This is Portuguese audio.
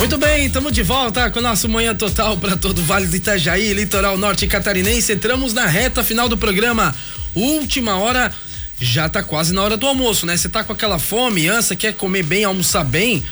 Muito bem, estamos de volta com o nosso Manhã Total para todo o Vale do Itajaí, Litoral Norte Catarinense. Entramos na reta final do programa. Última hora, já tá quase na hora do almoço, né? Você tá com aquela fome, ânsia, quer comer bem, almoçar bem?